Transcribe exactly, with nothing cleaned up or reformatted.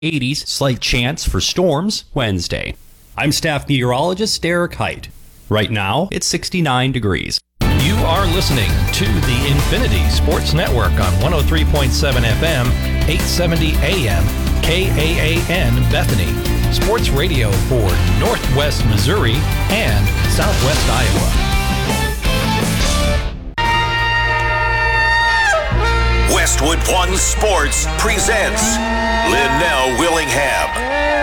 eighties, slight chance for storms Wednesday. I'm staff meteorologist Derek Height. Right now, it's sixty-nine degrees. You are listening to the Infinity Sports Network on one oh three point seven F M, eight seventy A M, K A A N Bethany. Sports radio for Northwest Missouri and Southwest Iowa. Westwood One Sports presents Linnell Willingham.